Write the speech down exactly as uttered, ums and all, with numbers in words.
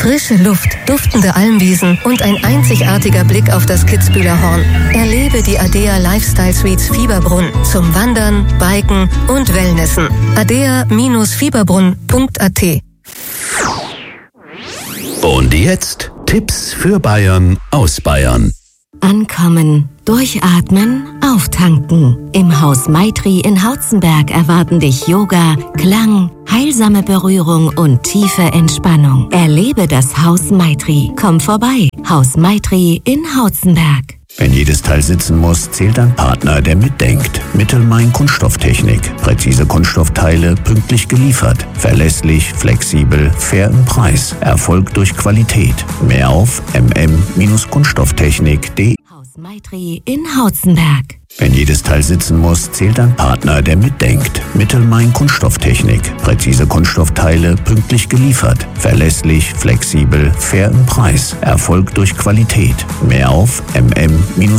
Frische Luft, duftende Almwiesen und ein einzigartiger Blick auf das Kitzbühler Horn. Erlebe die Adea Lifestyle Suites Fieberbrunn zum Wandern, Biken und Wellnessen. adea Bindestrich fieberbrunn Punkt a t. Und jetzt Tipps für Bayern aus Bayern. Ankommen, durchatmen, auftanken. Im Haus Maitri in Hautzenberg erwarten dich Yoga, Klang, heilsame Berührung und tiefe Entspannung. Erlebe das Haus Maitri. Komm vorbei. Haus Maitri in Hautzenberg. Wenn jedes Teil sitzen muss, zählt ein Partner, der mitdenkt. Mittelmain Kunststofftechnik. Präzise Kunststoffteile, pünktlich geliefert. Verlässlich, flexibel, fair im Preis. Erfolg durch Qualität. Mehr auf m m Bindestrich kunststofftechnik Punkt d e. Haus Maitri in Hautzenberg. Wenn jedes Teil sitzen muss, zählt ein Partner, der mitdenkt. Mittelmain Kunststofftechnik. Präzise Kunststoffteile, pünktlich geliefert. Verlässlich, flexibel, fair im Preis. Erfolg durch Qualität. Mehr auf m m Bindestrich